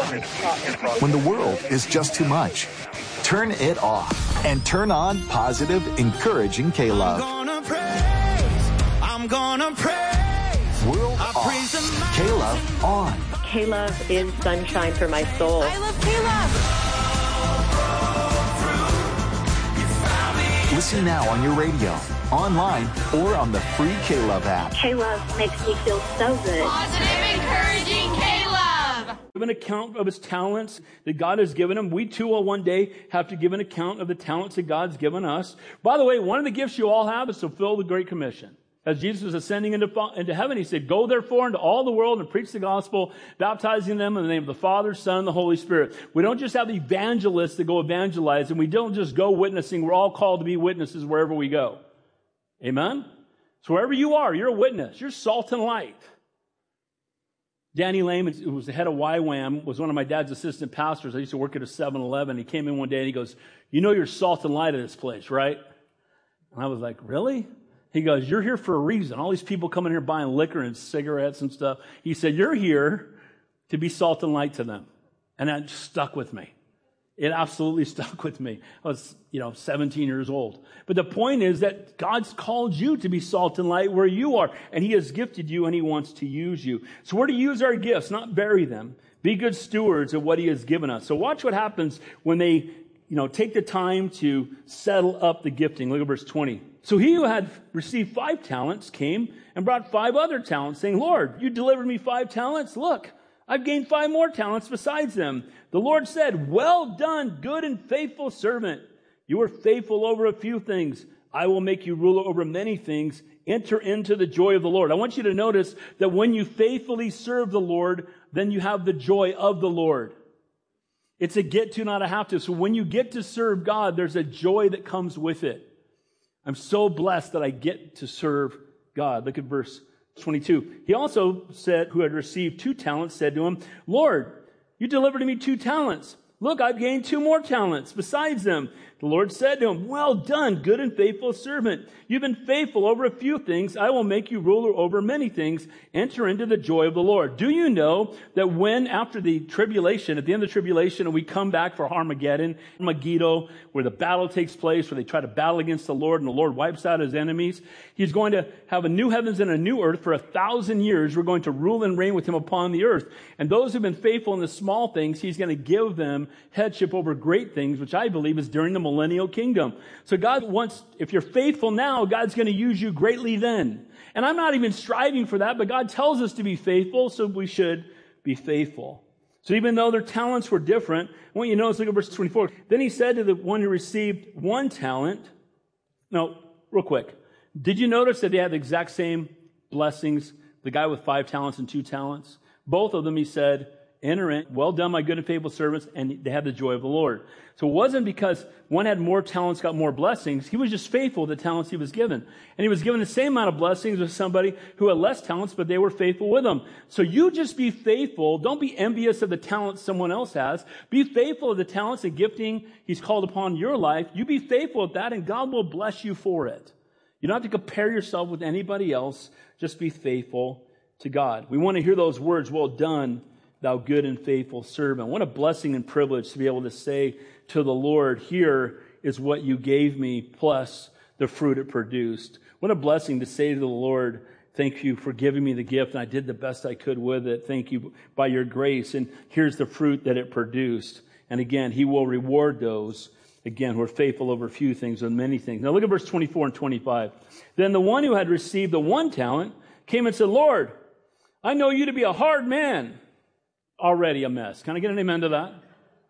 When the world is just too much, turn it off and turn on positive, encouraging K-Love. I'm gonna praise. World off. K-Love on. K-Love is sunshine for my soul. I love K-Love. Listen now on your radio, online, or on the free K-Love app. K-Love makes me feel so good. Positive, encouraging K-Love. Give an account of his talents that God has given him. We too will one day have to give an account of the talents that God's given us. By the way, one of the gifts you all have is to fulfill the Great Commission. As Jesus was ascending into heaven, he said, "Go therefore into all the world and preach the gospel, baptizing them in the name of the Father, Son, and the Holy Spirit." We don't just have evangelists that go evangelize, and we don't just go witnessing. We're all called to be witnesses wherever we go. Amen? So wherever you are, you're a witness. You're salt and light. Danny Lehman, who was the head of YWAM, was one of my dad's assistant pastors. I used to work at a 7-Eleven. He came in one day and he goes, "You know you're salt and light of this place, right?" And I was like, "Really?" He goes, "You're here for a reason. All these people coming here buying liquor and cigarettes and stuff." He said, "You're here to be salt and light to them." And that just stuck with me. It absolutely stuck with me. I was, 17 years old. But the point is that God's called you to be salt and light where you are. And he has gifted you and he wants to use you. So we're to use our gifts, not bury them. Be good stewards of what he has given us. So watch what happens when they take the time to settle up the gifting. Look at verse 20. "So he who had received 5 talents came and brought 5 other talents, saying, 'Lord, you delivered me 5 talents. Look, I've gained 5 more talents besides them.' The Lord said, 'Well done, good and faithful servant. You were faithful over a few things. I will make you ruler over many things. Enter into the joy of the Lord.'" I want you to notice that when you faithfully serve the Lord, then you have the joy of the Lord. It's a get to, not a have to. So when you get to serve God, there's a joy that comes with it. I'm so blessed that I get to serve God. Look at verse 22. "He also said, who had received 2 talents, said to him, 'Lord, you delivered to me 2 talents. Look, I've gained 2 more talents besides them.' The Lord said to him, 'Well done, good and faithful servant. You've been faithful over a few things. I will make you ruler over many things. Enter into the joy of the Lord.'" Do you know that when after the tribulation, at the end of the tribulation, and we come back for Armageddon, Megiddo, where the battle takes place, where they try to battle against the Lord and the Lord wipes out his enemies, he's going to have a new heavens and a new earth for 1,000 years. We're going to rule and reign with him upon the earth. And those who've been faithful in the small things, he's going to give them headship over great things, which I believe is during the millennial kingdom. So God wants, if you're faithful now, God's going to use you greatly then. And I'm not even striving for that, but God tells us to be faithful, so we should be faithful. So even though their talents were different, I want you to notice, look at verse 24. "Then he said to the one who received 1 talent, no, real quick. Did you notice that they had the exact same blessings? The guy with 5 talents and 2 talents? Both of them, he said, "Enter in. Well done, my good and faithful servants," and they had the joy of the Lord. So it wasn't because one had more talents, got more blessings. He was just faithful with the talents he was given. And he was given the same amount of blessings as somebody who had less talents, but they were faithful with him. So you just be faithful. Don't be envious of the talents someone else has. Be faithful of the talents and gifting he's called upon your life. You be faithful at that, and God will bless you for it. You don't have to compare yourself with anybody else. Just be faithful to God. We want to hear those words, "Well done, thou good and faithful servant." What a blessing and privilege to be able to say to the Lord, "Here is what you gave me, plus the fruit it produced." What a blessing to say to the Lord, "Thank you for giving me the gift, and I did the best I could with it. Thank you by your grace, and here's the fruit that it produced." And again, he will reward those, again, who are faithful over few things and many things. Now look at verse 24 and 25. "Then the one who had received the 1 talent came and said, 'Lord, I know you to be a hard man.'" Already a mess. Can I get an amen to that?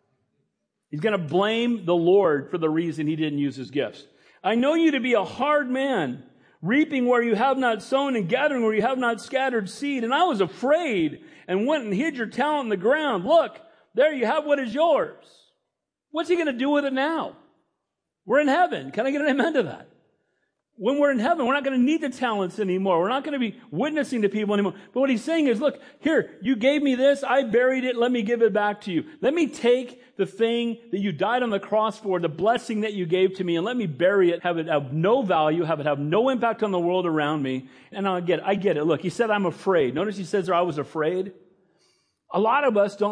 He's going to blame the Lord for the reason he didn't use his gifts. "I know you to be a hard man, reaping where you have not sown and gathering where you have not scattered seed. And I was afraid and went and hid your talent in the ground. Look, there you have what is yours." What's he going to do with it now? We're in heaven. Can I get an amen to that? When we're in heaven, we're not going to need the talents anymore. We're not going to be witnessing to people anymore. But what he's saying is, look, here, you gave me this. I buried it. Let me give it back to you. Let me take the thing that you died on the cross for, the blessing that you gave to me, and let me bury it, have it have no value, have it have no impact on the world around me. And I get it. Look, he said, "I'm afraid." Notice he says there, "I was afraid." A lot of us don't